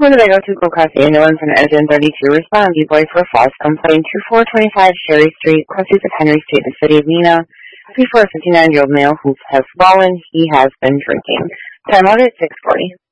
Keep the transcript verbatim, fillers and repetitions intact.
Where did I go to? Go Coffee. No one from Edge thirty-two respond. You boy for false complaint. two four twenty-five Sherry Street, Questies of Henry Street, the city of Neenah. Before a fifty-nine-year-old male who has fallen, he has been drinking. Time out at six forty.